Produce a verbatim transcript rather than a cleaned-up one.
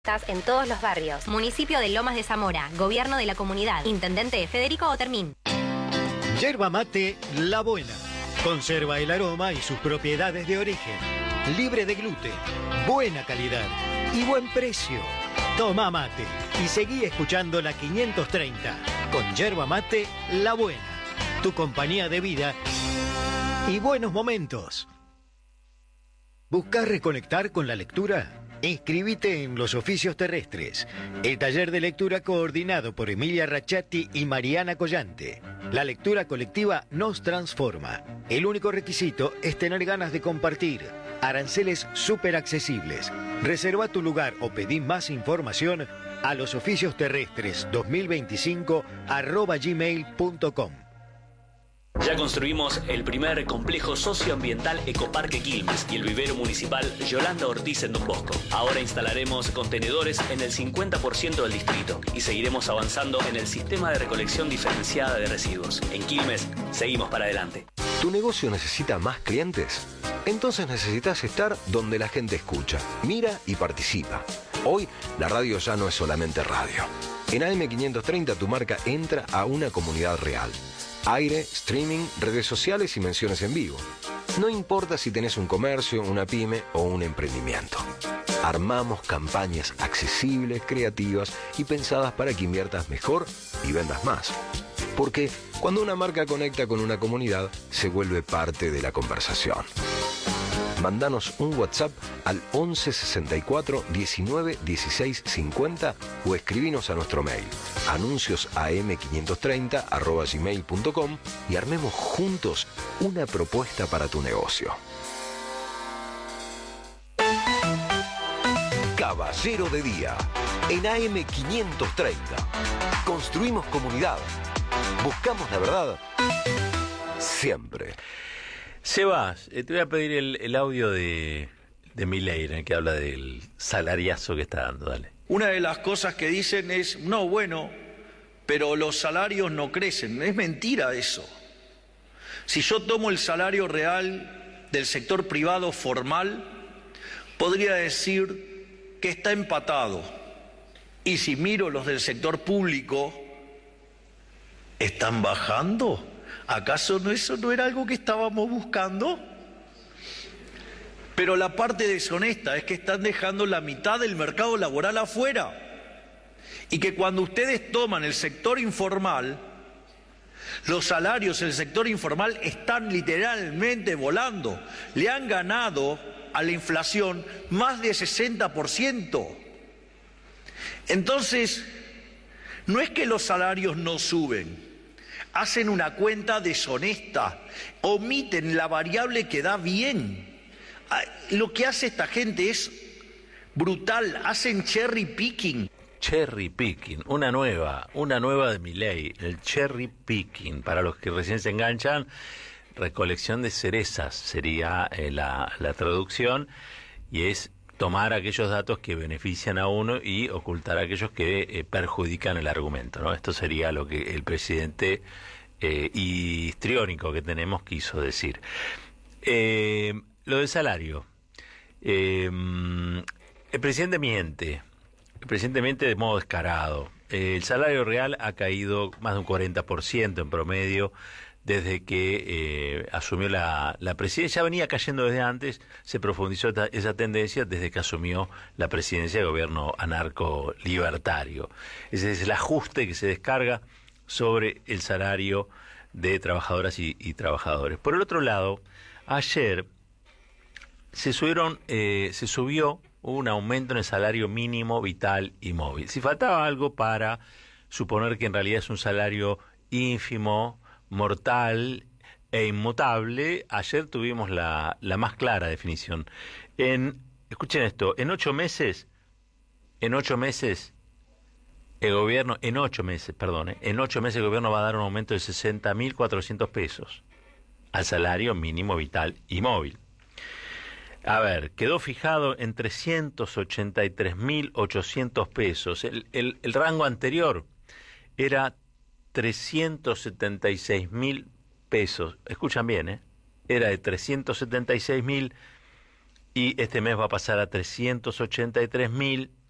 Estás en todos los barrios. Municipio de Lomas de Zamora. Gobierno de la comunidad. Intendente Federico Otermín. Yerba mate La Buena. Conserva el aroma y sus propiedades de origen. Libre de gluten. Buena calidad. Y buen precio. Toma mate. Y seguí escuchando la quinientos treinta. Con Yerba mate La Buena. Tu compañía de vida y buenos momentos. ¿Buscas reconectar con la lectura? Inscribite en Los Oficios Terrestres, el taller de lectura coordinado por Emilia Rachati y Mariana Collante. La lectura colectiva nos transforma. El único requisito es tener ganas de compartir. Aranceles súper accesibles. Reserva tu lugar o pedí más información a losoficiosterrestres dos mil veinticinco arroba gmail punto com. Ya construimos el primer complejo socioambiental Ecoparque Quilmes y el vivero municipal Yolanda Ortiz en Don Bosco. Ahora instalaremos contenedores en el cincuenta por ciento del distrito y seguiremos avanzando en el sistema de recolección diferenciada de residuos. En Quilmes, seguimos para adelante. ¿Tu negocio necesita más clientes? Entonces necesitas estar donde la gente escucha, mira y participa. Hoy, la radio ya no es solamente radio. En A M quinientos treinta tu marca entra a una comunidad real. Aire, streaming, redes sociales y menciones en vivo. No importa si tenés un comercio, una pyme o un emprendimiento. Armamos campañas accesibles, creativas y pensadas para que inviertas mejor y vendas más. Porque cuando una marca conecta con una comunidad, se vuelve parte de la conversación. Mándanos un WhatsApp al once sesenta y cuatro diecinueve dieciséis cincuenta o escribinos a nuestro mail anuncios a m quinientos treinta arroba gmail punto com y armemos juntos una propuesta para tu negocio. Caballero de Día en A M quinientos treinta. Construimos comunidad. Buscamos la verdad siempre. Sebas, eh, te voy a pedir el, el audio de, de Milei, en el que habla del salariazo que está dando, dale. Una de las cosas que dicen es, no, bueno, pero los salarios no crecen. Es mentira eso. Si yo tomo el salario real del sector privado formal, podría decir que está empatado. Y si miro los del sector público, ¿están bajando? ¿Acaso no, eso no era algo que estábamos buscando? Pero la parte deshonesta es que están dejando la mitad del mercado laboral afuera. Y que cuando ustedes toman el sector informal, los salarios del sector informal están literalmente volando. Le han ganado a la inflación más de sesenta por ciento. Entonces, no es que los salarios no suben. Hacen una cuenta deshonesta, omiten la variable que da bien. Lo que hace esta gente es brutal, hacen cherry picking. Cherry picking, una nueva, una nueva de Milei, el cherry picking. Para los que recién se enganchan, recolección de cerezas sería eh, la, la traducción, y es tomar aquellos datos que benefician a uno y ocultar aquellos que eh, perjudican el argumento, ¿no? Esto sería lo que el presidente eh, histriónico que tenemos quiso decir. Eh, lo del salario. Eh, el presidente miente. El presidente miente de modo descarado. Eh, el salario real ha caído más de un cuarenta por ciento en promedio desde que eh, asumió la, la presidencia. Ya venía cayendo desde antes, se profundizó esta, esa tendencia desde que asumió la presidencia de gobierno anarco-libertario. Ese es el ajuste que se descarga sobre el salario de trabajadoras y, y trabajadores. Por el otro lado, ayer se subieron, eh, se subió, hubo un aumento en el salario mínimo vital y móvil. Si faltaba algo para suponer que en realidad es un salario ínfimo, mortal e inmutable, ayer tuvimos la, la más clara definición. En, escuchen esto, en ocho meses, en ocho meses, el gobierno, en ocho meses, perdón, eh, en ocho meses el gobierno va a dar un aumento de sesenta mil cuatrocientos pesos al salario mínimo vital y móvil. A ver, quedó fijado en trescientos ochenta y tres mil ochocientos pesos. El, el, el rango anterior era trescientos setenta y seis mil pesos. Escuchan bien, ¿eh? Era de trescientos setenta y seis mil y este mes va a pasar a trescientos ochenta y tres mil